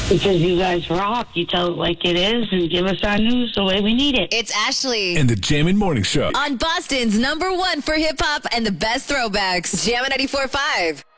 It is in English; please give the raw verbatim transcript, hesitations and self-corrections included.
Because you guys rock. You tell it like it is and give us our news the way we need it. It's Ashley. And the Jammin' Morning Show. On Boston's number one for hip-hop and the best throwbacks. Jammin' ninety-four point five.